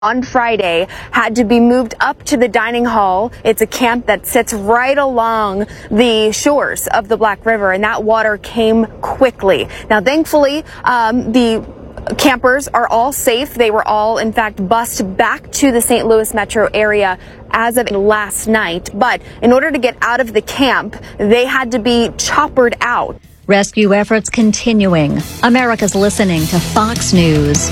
on Friday had to be moved up to the dining hall. It's a camp that sits right along the shores of the Black River, and that water came quickly. Now, thankfully, the campers are all safe. They were all, in fact, bused back to the St. Louis metro area as of last night. But in order to get out of the camp, they had to be choppered out. Rescue efforts continuing. America's listening to Fox News.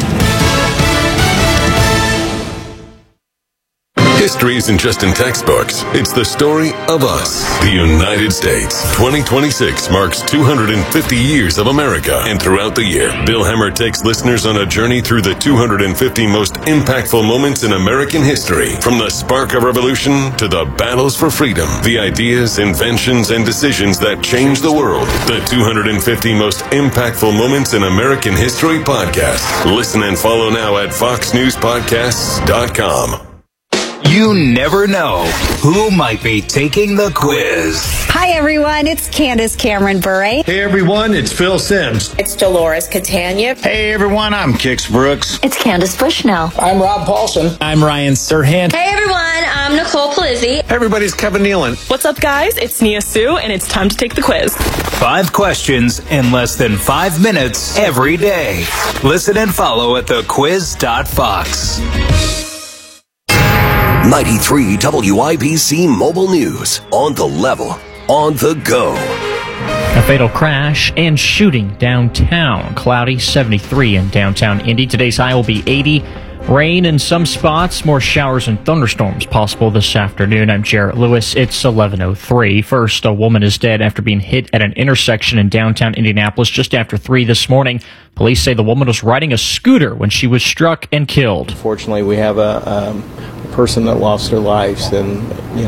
History isn't just in textbooks. It's the story of us. The United States. 2026 marks 250 years of America. And throughout the year, Bill Hemmer takes listeners on a journey through the 250 most impactful moments in American history. From the spark of revolution to the battles for freedom. The ideas, inventions, and decisions that changed the world. The 250 most impactful moments in American history podcast. Listen and follow now at foxnewspodcasts.com. You never know who might be taking the quiz. Hi, everyone. It's Candace Cameron Bure. Hey, everyone. It's Phil Sims. It's Dolores Catania. Hey, everyone. I'm Kix Brooks. It's Candace Bushnell. I'm Rob Paulson. I'm Ryan Serhant. Hey, everyone. I'm Nicole Palizzi. Hey, everybody. It's Kevin Nealon. What's up, guys? It's Nia Sue, and it's time to take the quiz. 5 questions in less than 5 minutes every day. Listen and follow at thequiz.fox. 93 WIBC Mobile News. On the level. On the go. A fatal crash and shooting downtown. Cloudy, 73 in downtown Indy. Today's high will be 80. Rain in some spots. More showers and thunderstorms possible this afternoon. I'm Jarrett Lewis. It's 11:03. First, a woman is dead after being hit at an intersection in downtown Indianapolis just after 3 this morning. Police say the woman was riding a scooter when she was struck and killed. Fortunately, we have a person that lost their lives, and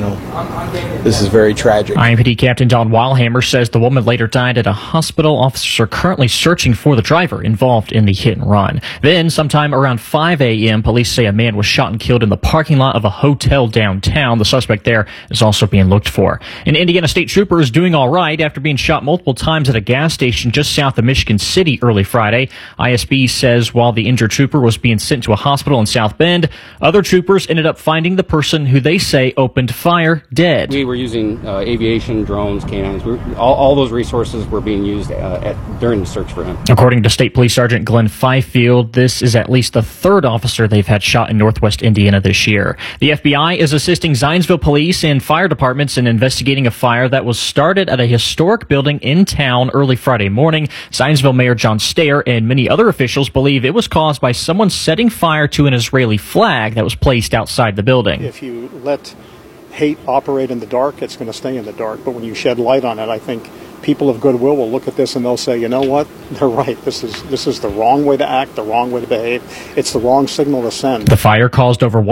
this is very tragic. IMPD Captain Don Weilhammer says the woman later died at a hospital. Officers are currently searching for the driver involved in the hit and run. Then, sometime around 5 a.m., police say a man was shot and killed in the parking lot of a hotel downtown. The suspect there is also being looked for. An Indiana state trooper is doing all right after being shot multiple times at a gas station just south of Michigan City early Friday. ISB says while the injured trooper was being sent to a hospital in South Bend, other troopers ended up finding the person who they say opened fire dead. We were using aviation, drones, canines. All those resources were being used during the search for him. According to State Police Sergeant Glenn Fifield, this is at least the 3rd officer they've had shot in Northwest Indiana this year. The FBI is assisting Zionsville police and fire departments in investigating a fire that was started at a historic building in town early Friday morning. Zionsville Mayor John Stayer and many other officials believe it was caused by someone setting fire to an Israeli flag that was placed outside the building. If you let hate operate in the dark, it's going to stay in the dark. But when you shed light on it, I think people of goodwill will look at this and they'll say, you know what, they're right. This is the wrong way to act, the wrong way to behave. It's the wrong signal to send. The fire caused over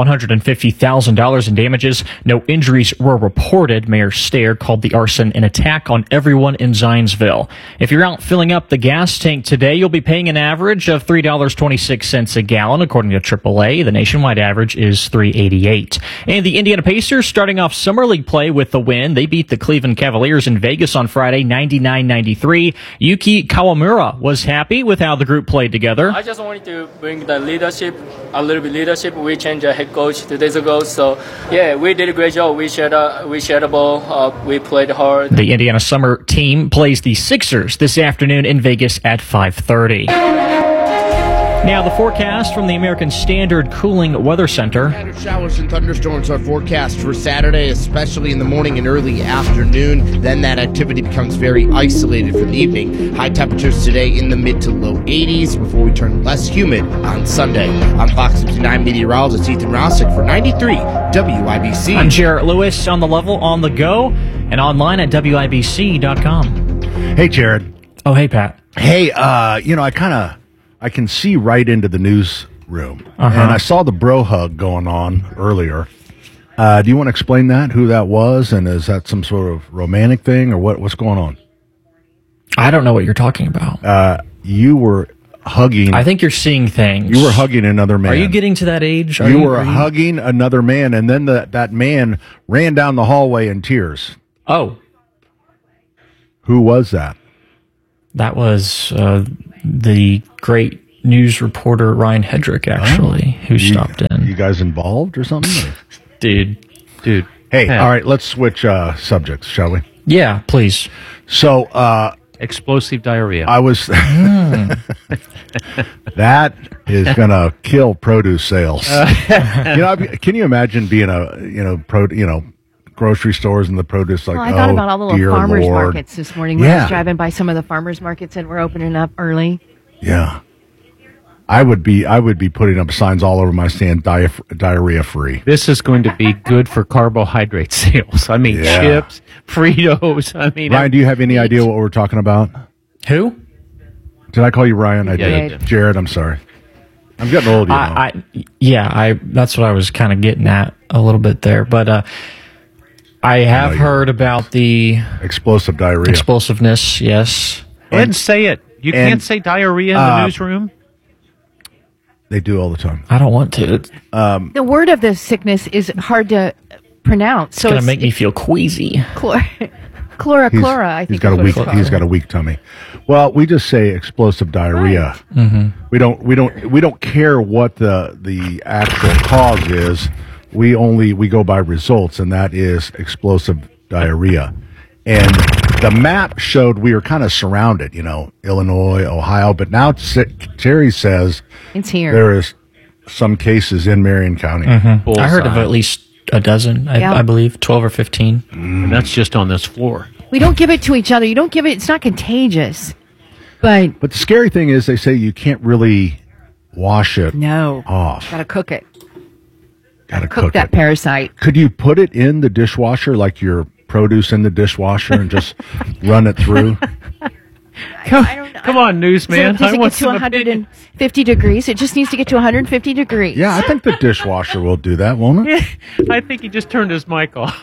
$150,000 in damages. No injuries were reported. Mayor Stayer called the arson an attack on everyone in Zionsville. If you're out filling up the gas tank today, you'll be paying an average of $3.26 a gallon, according to AAA. The nationwide average is $3.88. And the Indiana Pacers starting off Summer League play with the win. They beat the Cleveland Cavaliers in Vegas on Friday, 99-93. Yuki Kawamura was happy with how the group played together. I just wanted to bring the leadership, a little bit leadership. We changed the head coach 2 days ago. So, yeah, we did a great job. We shared the ball. We played hard. The Indiana Summer team plays the Sixers this afternoon in Vegas at 5:30. Now, the forecast from the American Standard Cooling Weather Center. Showers and thunderstorms are forecast for Saturday, especially in the morning and early afternoon. Then that activity becomes very isolated for the evening. High temperatures today in the mid to low 80s before we turn less humid on Sunday. I'm Fox 59 meteorologist Ethan Rossick for 93 WIBC. I'm Jarrett Lewis on the level, on the go, and online at WIBC.com. Hey, Jared. Oh, hey, Pat. Hey, I can see right into the newsroom, and I saw the bro hug going on earlier. Do you want to explain that, who that was, and is that some sort of romantic thing, or what's going on? I don't know what you're talking about. You were hugging. I think you're seeing things. You were hugging another man. Are you getting to that age? You were hugging another man, and then that man ran down the hallway in tears. Oh. Who was that? That was the great news reporter Ryan Hedrick, actually, who stopped in. You guys involved or something? Dude. Hey, all right, let's switch subjects, shall we? Yeah, please. So, explosive diarrhea. I was. That is going to kill produce sales. Can you imagine being grocery stores and the produce Well, I thought about all the little farmers markets this morning when I was driving by some of the farmers markets that were opening up early. Yeah. I would be putting up signs all over my stand, diarrhea free. This is going to be good for carbohydrate sales. I mean, chips, Fritos. I mean, Ryan, do you have any idea what we're talking about? Who? Did I call you Ryan? I Yeah, did. Jared, I'm sorry. I'm getting old, you know. That's what I was kind of getting at a little bit there. But I have heard about the explosive diarrhea. Explosiveness, yes. Go ahead and say it. You can't say diarrhea in the newsroom? They do all the time. I don't want to. The word of the sickness is hard to pronounce. It's going to make me feel queasy. Chlora, I think. He's got a weak tummy. Well, we just say explosive diarrhea. Right. Mm-hmm. We don't care what the actual cause is. We go by results, and that is explosive diarrhea. And the map showed we were kind of surrounded, Illinois, Ohio, but now Terry says it's here. There is some cases in Marion County. Mm-hmm. I heard of at least a dozen, I believe, 12 or 15. And that's just on this floor. We don't give it to each other. You don't give it. It's not contagious. But the scary thing is they say you can't really wash it off. Got to cook it. Got to cook that parasite. Could you put it in the dishwasher like your produce in the dishwasher and just run it through? Come on, newsman. Does it get to 150 degrees? It just needs to get to 150 degrees. Yeah, I think the dishwasher will do that, won't it? I think he just turned his mic off.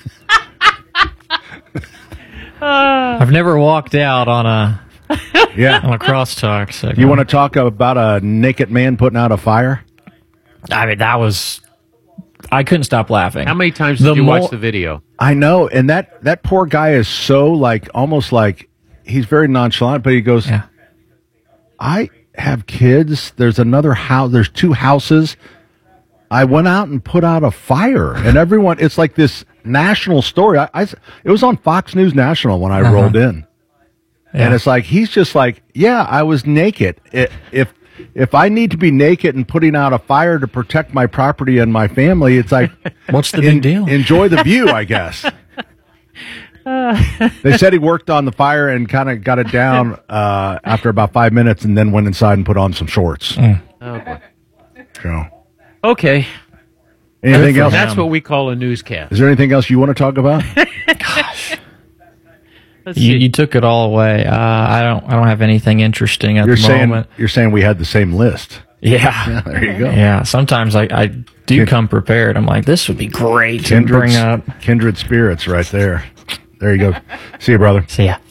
I've never walked out on a crosstalk. So you want to talk about a naked man putting out a fire? I mean, I couldn't stop laughing. How many times did you watch the video? I know, and that poor guy is so almost like he's very nonchalant, but he goes, I have kids. There's another house. There's 2 houses. I went out and put out a fire, and everyone, it's like this national story. It was on Fox News National when I rolled in. Yeah. And it's like, he's just like, I was naked. If I need to be naked and putting out a fire to protect my property and my family, it's like, what's the big deal? Enjoy the view, I guess. They said he worked on the fire and kind of got it down after about 5 minutes and then went inside and put on some shorts. Oh, boy. So. Okay. Anything else? That's what we call a newscast. Is there anything else you want to talk about? Gosh. You took it all away. I don't have anything interesting at the moment. You're saying we had the same list. Yeah. There you go. Yeah. Sometimes I do come prepared. I'm like, this would be great to bring up. Kindred spirits right there. There you go. See you, brother. See ya.